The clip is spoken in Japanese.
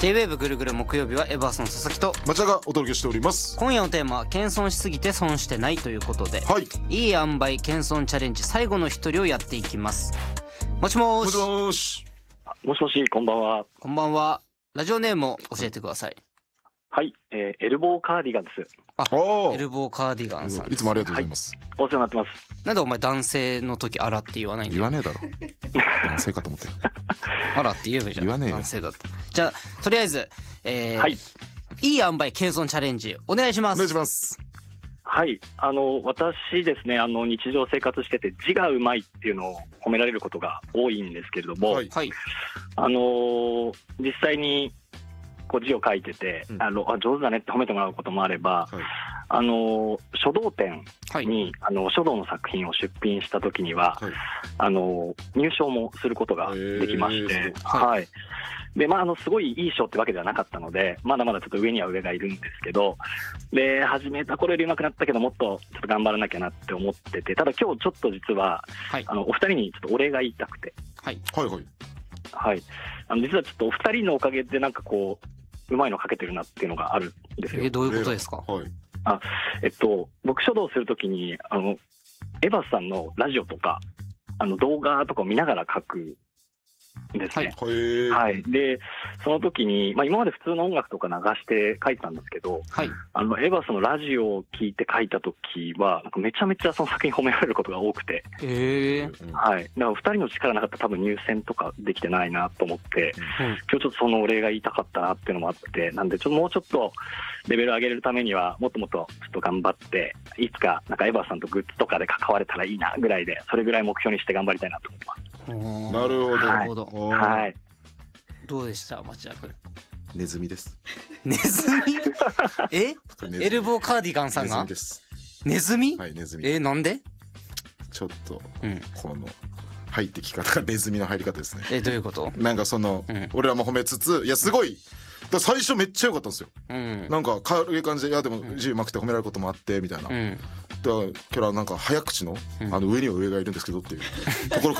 J-WAVE ぐるぐる木曜日はエバーソン佐々木と町田がお届けしております。 今夜のテーマは謙遜しすぎて損してないということで、 はい、 いい塩梅謙遜チャレンジ最後の一人をやっていきます。もしもーし。 もしもしもし、こんばんは。 こんばんは。ラジオネームを教えてください。 はい、エルボーカーディガンです。 エルボーカーディガンさんです。 いつもありがとうございます。 お世話になってます。 なんでお前男性の時あらって言わないんだよ。 言わねえだろ。男性かと思ってる。 あらって言えばいいじゃん。 言わねえよ男性だった。じゃあとりあえず、 はい、 いい塩梅謙遜チャレンジお願いします。 お願いします。 はい、私ですね、日常生活してて字がうまいっていうのを褒められることが多いんですけれども、 はいはい。 実際にこう字を書いてて、上手だねって褒めてもらうこともあれば、 はい書道展はい。 に書道の作品を出品した時には、 はい入賞もすることができまして、 はいはい。で、すごいいい賞ってわけではなかったので、まだまだちょっと上には上がいるんですけど、で、始めた頃より上手くなったけど、もっとちょっと頑張らなきゃなって思ってて、ただ今日ちょっと実は、 はい。 お二人にちょっとお礼が言いたくて、 はい。 はいはい。 はい。実はちょっとお二人のおかげでなんかこう、うまいの書けてるなっていうのがあるんですよ。 どういうことですか。 はい。 僕書道するときに、エヴァさんのラジオとか、動画とかを見ながら書くんですね。 はい。 はい。で、その時に、今まで普通の音楽とか流して書いてたんですけど、 はい。 エヴァさんのラジオを聞いて書いた時は、なんかめちゃめちゃその作品褒められることが多くて、はい。だから二人の力なかったら多分入選とかできてないなと思って、今日ちょっとそのお礼が言いたかったなっていうのもあって、なんでもうちょっとレベル上げれるためには、もっともっとちょっと頑張って、いつかなんかエヴァさんとグッズとかで関われたらいいなぐらいで、それぐらい目標にして頑張りたいなと思ってます。 なるほど。 なるほど。 はい。 どうでした町田君。 ネズミです。 ネズミエルボーカーディガンさんがネズミです。 ネズミ、 はい、ネズミ。 なんでちょっと、 うんこの入ってき方がネズミの入り方ですね。 どういうこと。 なんかその、 うん俺らも褒めつつ、いやすごいだから最初めっちゃ良かったんですよ。 うんなんか軽い感じで、いやでも字うまくて褒められることもあってみたいな。 うんだから今日はなんか早口の、 うん上には上がいるんですけどっていうところ